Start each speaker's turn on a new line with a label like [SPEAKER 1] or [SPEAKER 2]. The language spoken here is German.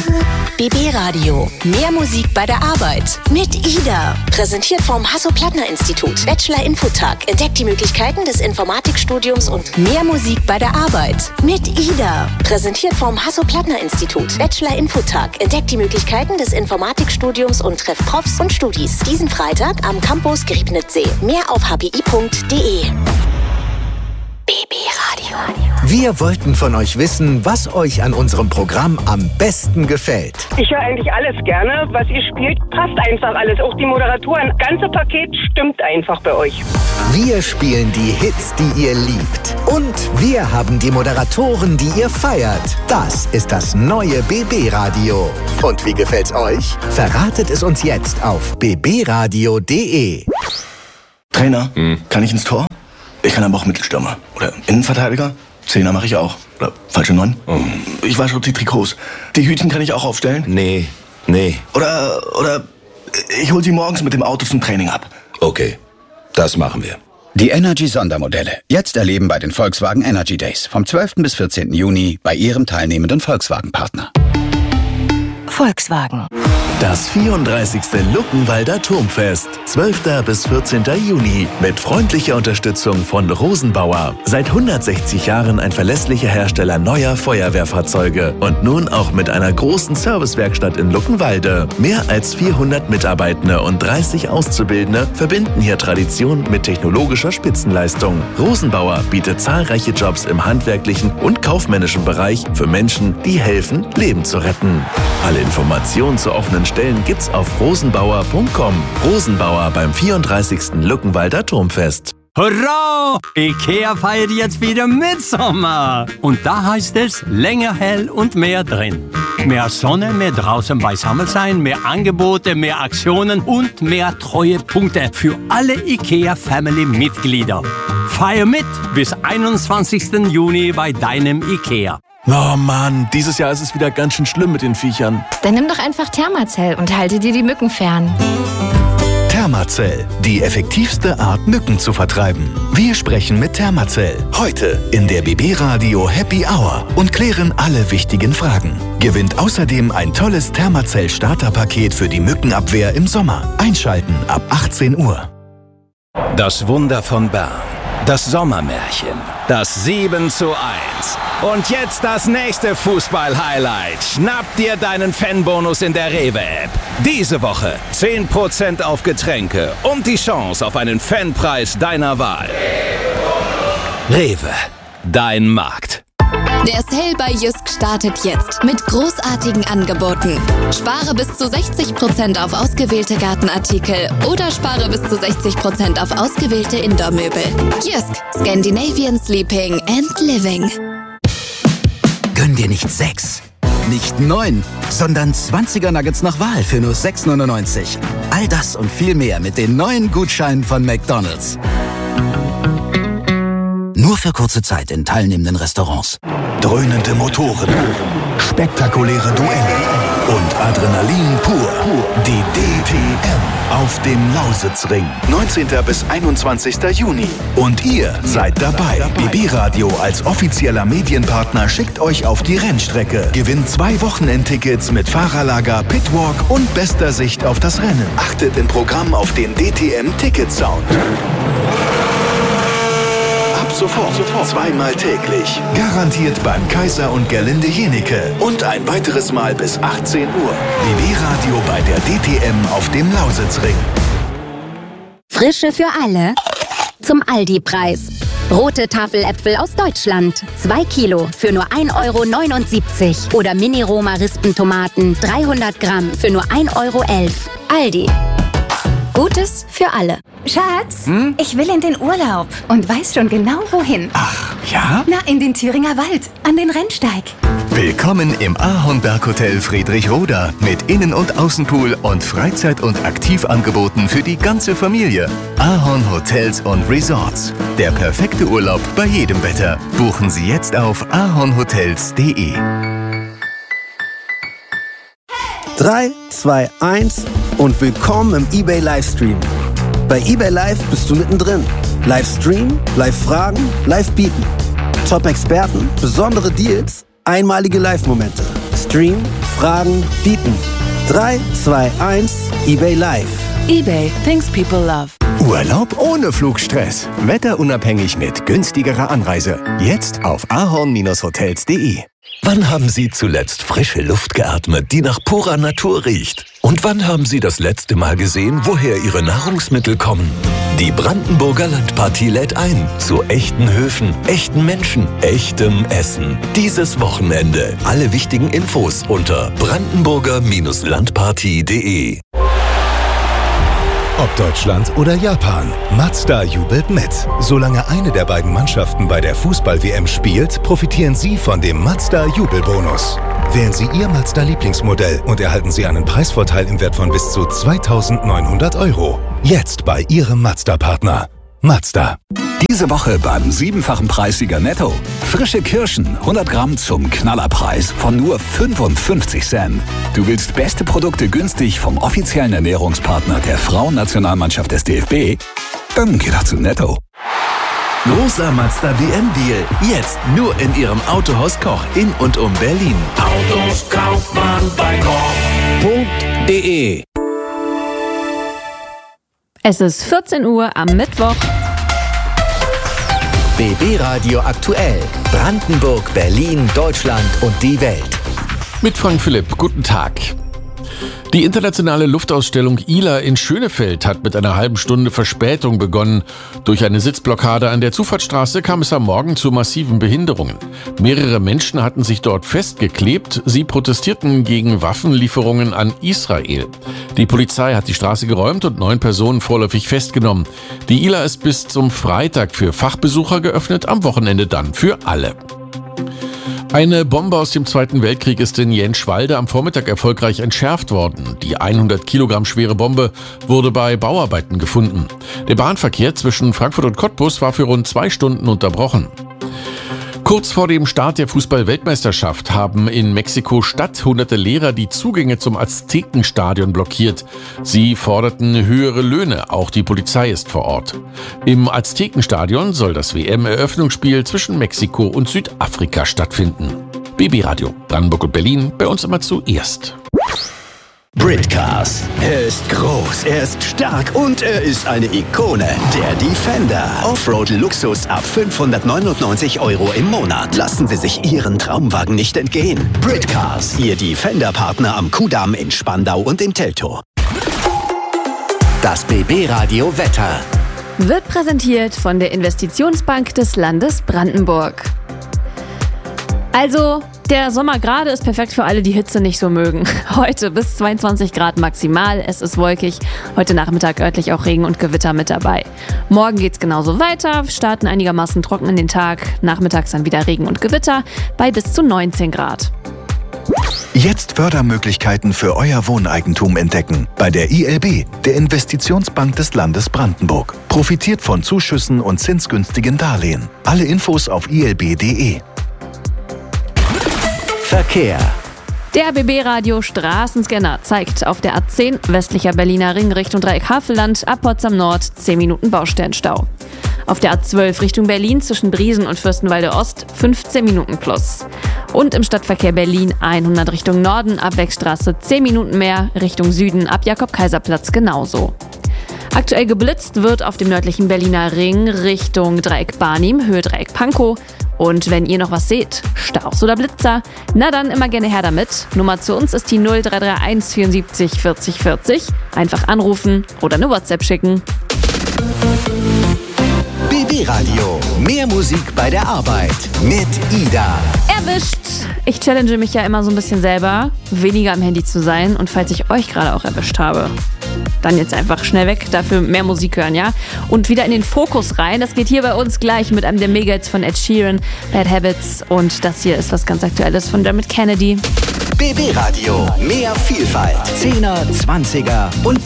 [SPEAKER 1] BB Radio. Mehr Musik bei der Arbeit. Mit Ida. Präsentiert vom Hasso-Plattner-Institut. Bachelor-Infotag. Entdeckt die Möglichkeiten des Informatikstudiums und mehr Musik bei der Arbeit. Mit Ida. Präsentiert vom Hasso-Plattner-Institut. Bachelor-Infotag. Entdeckt die Möglichkeiten des Informatikstudiums und trefft Profs und Studis. Diesen Freitag am Campus Griebnitzsee. Mehr auf hpi.de. BB Radio.
[SPEAKER 2] Wir wollten von euch wissen, was euch an unserem Programm am besten gefällt.
[SPEAKER 3] Ich höre eigentlich alles gerne. Was ihr spielt, passt einfach alles. Auch die Moderatoren. Das ganze Paket stimmt einfach bei euch.
[SPEAKER 2] Wir spielen die Hits, die ihr liebt. Und wir haben die Moderatoren, die ihr feiert. Das ist das neue BB Radio. Und wie gefällt's euch? Verratet es uns jetzt auf bbradio.de.
[SPEAKER 4] Trainer, kann ich ins Tor? Ich kann aber auch Mittelstürmer. Oder Innenverteidiger. Zehner mache ich auch. Oder falsche 9. Ich wasche auch die Trikots. Die Hütchen kann ich auch aufstellen?
[SPEAKER 5] Nee.
[SPEAKER 4] Oder ich hol sie morgens mit dem Auto zum Training ab.
[SPEAKER 5] Okay, das machen wir.
[SPEAKER 6] Die Energy-Sondermodelle. Jetzt erleben bei den Volkswagen Energy Days. Vom 12. bis 14. Juni bei Ihrem teilnehmenden Volkswagen-Partner.
[SPEAKER 1] Volkswagen.
[SPEAKER 7] Das 34. Luckenwalder Turmfest, 12. bis 14. Juni, mit freundlicher Unterstützung von Rosenbauer. Seit 160 Jahren ein verlässlicher Hersteller neuer Feuerwehrfahrzeuge und nun auch mit einer großen Servicewerkstatt in Luckenwalde. Mehr als 400 Mitarbeitende und 30 Auszubildende verbinden hier Tradition mit technologischer Spitzenleistung. Rosenbauer bietet zahlreiche Jobs im handwerklichen und kaufmännischen Bereich für Menschen, die helfen, Leben zu retten. Alle Informationen zu offenen Stellen gibt's auf rosenbauer.com. Rosenbauer beim 34. Luckenwalder Turmfest.
[SPEAKER 8] Hurra! IKEA feiert jetzt wieder Mitsommer. Und da heißt es länger hell und mehr drin. Mehr Sonne, mehr draußen beisammen sein, mehr Angebote, mehr Aktionen und mehr Treuepunkte für alle IKEA-Family-Mitglieder. Feier mit bis 21. Juni bei deinem IKEA.
[SPEAKER 7] Oh Mann, dieses Jahr ist es wieder ganz schön schlimm mit den Viechern.
[SPEAKER 9] Dann nimm doch einfach Thermacell und halte dir die Mücken fern.
[SPEAKER 10] Thermacell, die effektivste Art, Mücken zu vertreiben. Wir sprechen mit Thermacell. Heute in der BB Radio Happy Hour und klären alle wichtigen Fragen. Gewinnt außerdem ein tolles Thermacell-Starterpaket für die Mückenabwehr im Sommer. Einschalten ab 18 Uhr.
[SPEAKER 6] Das Wunder von Bern. Das Sommermärchen. Das 7:1. Und jetzt das nächste Fußball-Highlight. Schnapp dir deinen Fanbonus in der Rewe-App. Diese Woche 10% auf Getränke und die Chance auf einen Fanpreis deiner Wahl. Rewe, dein Markt.
[SPEAKER 9] Der Sale bei Jysk startet jetzt mit großartigen Angeboten. Spare bis zu 60% auf ausgewählte Gartenartikel oder spare bis zu 60% auf ausgewählte Indoor-Möbel. Jysk, Scandinavian Sleeping and Living.
[SPEAKER 2] Gönn dir nicht 6, nicht 9, sondern 20er Nuggets nach Wahl für nur 6,99. All das und viel mehr mit den neuen Gutscheinen von McDonald's. Nur für kurze Zeit in teilnehmenden Restaurants.
[SPEAKER 10] Dröhnende Motoren, spektakuläre Duelle und Adrenalin pur. Die DTM auf dem Lausitzring. 19. bis 21. Juni. Und ihr seid dabei. BB Radio als offizieller Medienpartner schickt euch auf die Rennstrecke. Gewinnt 2 Wochenendtickets mit Fahrerlager, Pitwalk und bester Sicht auf das Rennen. Achtet im Programm auf den DTM Ticket Sound. Sofort, 2-mal täglich. Garantiert beim Kaiser und Gerlinde Jenecke. Und ein weiteres Mal bis 18 Uhr. BB Radio bei der DTM auf dem Lausitzring.
[SPEAKER 11] Frische für alle zum Aldi-Preis. Rote Tafeläpfel aus Deutschland. 2 Kilo für nur 1,79 €. Oder Mini-Roma-Rispentomaten 300 Gramm für nur 1,11 €. Aldi. Gutes für alle.
[SPEAKER 12] Schatz, ich will in den Urlaub und weiß schon genau wohin.
[SPEAKER 10] Ach, ja?
[SPEAKER 12] Na, in den Thüringer Wald, an den Rennsteig.
[SPEAKER 10] Willkommen im Ahornberg-Hotel Friedrichroda mit Innen- und Außenpool und Freizeit- und Aktivangeboten für die ganze Familie. Ahorn Hotels und Resorts. Der perfekte Urlaub bei jedem Wetter. Buchen Sie jetzt auf ahornhotels.de.
[SPEAKER 13] 3, 2, 1 und willkommen im eBay Livestream. Bei eBay Live bist du mittendrin. Live streamen, live fragen, live bieten. Top-Experten, besondere Deals, einmalige Live-Momente. Stream, Fragen, bieten. 3, 2, 1, eBay Live.
[SPEAKER 14] eBay, things people love.
[SPEAKER 15] Urlaub ohne Flugstress. Wetterunabhängig mit günstigerer Anreise. Jetzt auf ahorn-hotels.de.
[SPEAKER 7] Wann haben Sie zuletzt frische Luft geatmet, die nach purer Natur riecht? Und wann haben Sie das letzte Mal gesehen, woher Ihre Nahrungsmittel kommen? Die Brandenburger Landpartie lädt ein zu echten Höfen, echten Menschen, echtem Essen. Dieses Wochenende. Alle wichtigen Infos unter brandenburger-landpartie.de.
[SPEAKER 16] Ob Deutschland oder Japan, Mazda jubelt mit. Solange eine der beiden Mannschaften bei der Fußball-WM spielt, profitieren Sie von dem Mazda-Jubelbonus. Wählen Sie Ihr Mazda-Lieblingsmodell und erhalten Sie einen Preisvorteil im Wert von bis zu 2.900 €. Jetzt bei Ihrem Mazda-Partner. Mazda.
[SPEAKER 17] Diese Woche beim 7-fachen Preissieger Netto. Frische Kirschen, 100 Gramm zum Knallerpreis von nur 55 Cent. Du willst beste Produkte günstig vom offiziellen Ernährungspartner der Frauennationalmannschaft des DFB? Dann geh doch zu Netto.
[SPEAKER 7] Großer Mazda WM-Deal. Jetzt nur in Ihrem Autohaus Koch in und um Berlin.
[SPEAKER 10] Autos kauft man bei koch.de.
[SPEAKER 18] Es ist 14 Uhr am Mittwoch.
[SPEAKER 2] BB Radio aktuell. Brandenburg, Berlin, Deutschland und die Welt.
[SPEAKER 19] Mit Frank Philipp, guten Tag. Die internationale Luftausstellung ILA in Schönefeld hat mit einer halben Stunde Verspätung begonnen. Durch eine Sitzblockade an der Zufahrtsstraße kam es am Morgen zu massiven Behinderungen. Mehrere Menschen hatten sich dort festgeklebt. Sie protestierten gegen Waffenlieferungen an Israel. Die Polizei hat die Straße geräumt und 9 Personen vorläufig festgenommen. Die ILA ist bis zum Freitag für Fachbesucher geöffnet, am Wochenende dann für alle. Eine Bombe aus dem Zweiten Weltkrieg ist in Jenschwalde am Vormittag erfolgreich entschärft worden. Die 100 Kilogramm schwere Bombe wurde bei Bauarbeiten gefunden. Der Bahnverkehr zwischen Frankfurt und Cottbus war für rund 2 Stunden unterbrochen. Kurz vor dem Start der Fußball-Weltmeisterschaft haben in Mexiko-Stadt hunderte Lehrer die Zugänge zum Aztekenstadion blockiert. Sie forderten höhere Löhne, auch die Polizei ist vor Ort. Im Aztekenstadion soll das WM-Eröffnungsspiel zwischen Mexiko und Südafrika stattfinden. BB Radio, Brandenburg und Berlin, bei uns immer zuerst.
[SPEAKER 10] Britcars. Er ist groß, er ist stark und er ist eine Ikone. Der Defender. Offroad-Luxus ab 599 € im Monat. Lassen Sie sich Ihren Traumwagen nicht entgehen. Britcars, Ihr Defender-Partner am Kudamm in Spandau und in Teltow.
[SPEAKER 2] Das BB Radio Wetter.
[SPEAKER 18] Wird präsentiert von der Investitionsbank des Landes Brandenburg. Also, der Sommer gerade ist perfekt für alle, die Hitze nicht so mögen. Heute bis 22 Grad maximal, es ist wolkig. Heute Nachmittag örtlich auch Regen und Gewitter mit dabei. Morgen geht's genauso weiter, wir starten einigermaßen trocken in den Tag. Nachmittags dann wieder Regen und Gewitter bei bis zu 19 Grad.
[SPEAKER 7] Jetzt Fördermöglichkeiten für euer Wohneigentum entdecken. Bei der ILB, der Investitionsbank des Landes Brandenburg. Profitiert von Zuschüssen und zinsgünstigen Darlehen. Alle Infos auf ilb.de.
[SPEAKER 2] Verkehr.
[SPEAKER 18] Der BB-Radio Straßenscanner zeigt auf der A10 westlicher Berliner Ring Richtung Dreieck Havelland ab Potsdam Nord 10 Minuten Baustellenstau. Auf der A12 Richtung Berlin zwischen Briesen und Fürstenwalde Ost 15 Minuten plus. Und im Stadtverkehr Berlin 100 Richtung Norden ab Wegstraße 10 Minuten mehr, Richtung Süden ab Jakob-Kaiser-Platz genauso. Aktuell geblitzt wird auf dem nördlichen Berliner Ring Richtung Dreieck Barnim, Höhe Dreieck Pankow. Und wenn ihr noch was seht, Staus oder Blitzer, na dann immer gerne her damit. Nummer zu uns ist die 0331 74 40 40. Einfach anrufen oder eine WhatsApp schicken.
[SPEAKER 2] BB Radio. Mehr Musik bei der Arbeit mit Ida.
[SPEAKER 18] Erwischt! Ich challenge mich ja immer so ein bisschen selber, weniger am Handy zu sein. Und falls ich euch gerade auch erwischt habe, dann jetzt einfach schnell weg, dafür mehr Musik hören, ja? Und wieder in den Fokus rein. Das geht hier bei uns gleich mit einem der Mega-Hits von Ed Sheeran, Bad Habits. Und das hier ist was ganz Aktuelles von Dermot Kennedy.
[SPEAKER 2] BB Radio. Mehr Vielfalt. 10er, 20er und